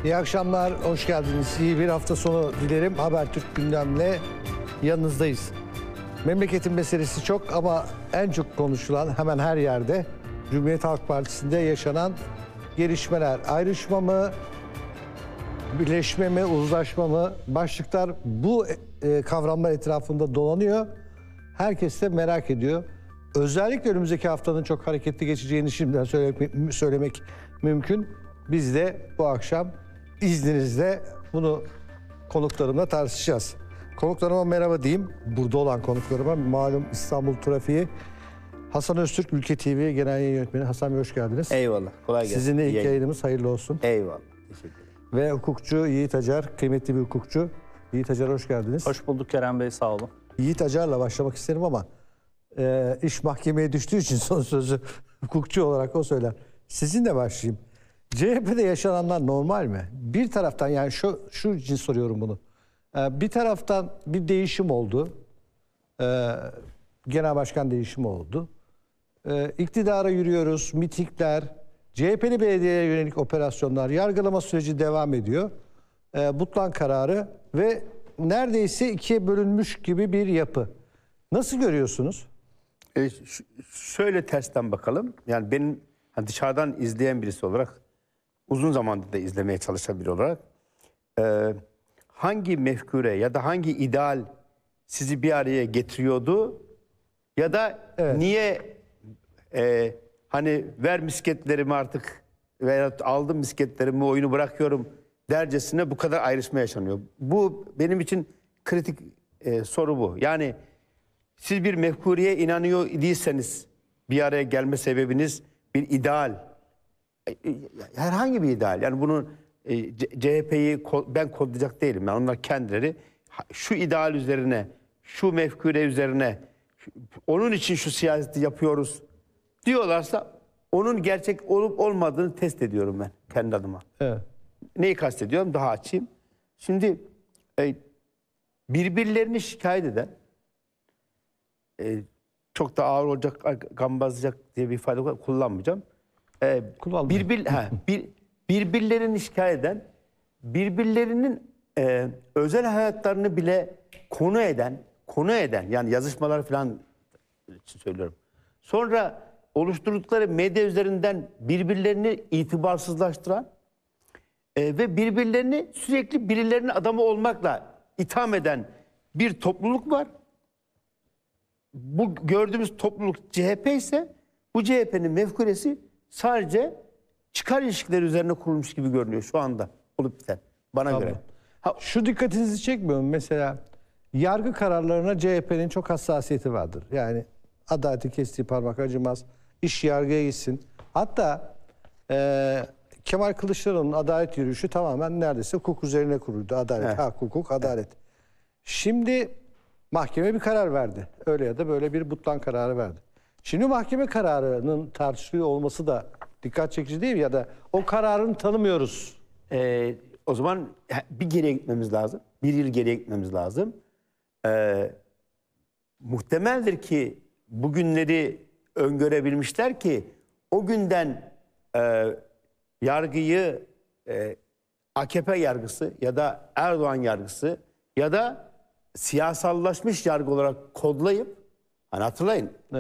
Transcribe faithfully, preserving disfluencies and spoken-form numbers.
İyi akşamlar, hoş geldiniz. İyi bir hafta sonu dilerim. Habertürk gündemle yanınızdayız. Memleketin meselesi çok ama en çok konuşulan hemen her yerde Cumhuriyet Halk Partisi'nde yaşanan gelişmeler. Ayrışma mı, birleşme mi, uzlaşma mı? Başlıklar bu e, kavramlar etrafında dolanıyor. Herkes de merak ediyor. Özellikle önümüzdeki haftanın çok hareketli geçeceğini şimdiden söylemek, söylemek mümkün. Biz de bu akşam izninizle bunu konuklarımla tartışacağız. Konuklarıma merhaba diyeyim. Burada olan konuklarıma malum İstanbul trafiği. Hasan Öztürk, Ülke T V Genel Yayın Yönetmeni. Hasan Bey hoş geldiniz. Eyvallah. Kolay gelsin. Sizinle ilk Yayın. yayınımız hayırlı olsun. Eyvallah. Teşekkür ederim. Ve hukukçu Yiğit Acar, kıymetli bir hukukçu. Yiğit Acar hoş geldiniz. Hoş bulduk Kerem Bey, sağ olun. Yiğit Acar'la başlamak isterim ama e, iş mahkemeye düştüğü için son sözü hukukçu olarak o söyler. Sizinle başlayayım. C H P'de yaşananlar normal mi? Bir taraftan yani şu, şu için soruyorum bunu. E, bir taraftan bir değişim oldu. E, genel başkan değişimi oldu. E, iktidara yürüyoruz, mitingler, C H P'li belediyeye yönelik operasyonlar, yargılama süreci devam ediyor. E, Butlan kararı ve neredeyse ikiye bölünmüş gibi bir yapı. Nasıl görüyorsunuz? E, ş- şöyle tersten bakalım. Yani benim hani dışarıdan izleyen birisi olarak, uzun zamandır da izlemeye çalışan biri olarak e, hangi mefkure ya da hangi ideal sizi bir araya getiriyordu ya da Evet. niye e, hani ver misketlerimi artık veya aldım misketlerimi oyunu bırakıyorum dercesine bu kadar ayrışma yaşanıyor. Bu benim için kritik e, soru bu. Yani siz bir mefkureye inanıyor değilseniz bir araya gelme sebebiniz bir ideal. E, e, Herhangi bir ideal. Yani bunu e, C- CHP'yi ko- ben kodlayacak değilim. Yani onlar kendileri ha- şu ideal üzerine, şu mefkure üzerine, şu- onun için şu siyaseti yapıyoruz diyorlarsa onun gerçek olup olmadığını test ediyorum ben kendi adıma. Evet. Neyi kastediyorum? Daha açayım. Şimdi e, birbirlerini şikayet eden, e, çok da ağır olacak, gambazlayacak diye bir ifade kullanmayacağım. E, Kullanmayın. birbir, ha, bir, birbirlerini şikayet eden, birbirlerinin e, özel hayatlarını bile konu eden, konu eden, yani yazışmalar falan için söylüyorum. Sonra oluşturdukları medya üzerinden birbirlerini itibarsızlaştıran, e, ve birbirlerini sürekli birilerinin adamı olmakla itham eden bir topluluk var. Bu gördüğümüz topluluk C H P ise bu C H P'nin mefkuresi sadece çıkar ilişkileri üzerine kurulmuş gibi görünüyor şu anda olup biten bana Tamam. göre. Ha, Şu dikkatinizi çekmiyor mu? Mesela yargı kararlarına C H P'nin çok hassasiyeti vardır. Yani adaleti kestiği parmak acımaz. İş yargıya gitsin. Hatta e, Kemal Kılıçdaroğlu'nun adalet yürüyüşü tamamen neredeyse hukuk üzerine kuruldu. Adalet, Evet. hak, hukuk, adalet. Şimdi mahkeme bir karar verdi. Öyle ya da böyle bir butlan kararı verdi. Şimdi mahkeme kararının tartışılıyor olması da dikkat çekici değil mi? Ya da o kararını tanımıyoruz. e, o zaman bir geriye gitmemiz lazım. Bir yıl geriye gitmemiz lazım. E, muhtemeldir ki bugünleri öngörebilmişler ki o günden e, yargıyı e, A K P yargısı ya da Erdoğan yargısı ya da siyasallaşmış yargı olarak kodlayıp, hani hatırlayın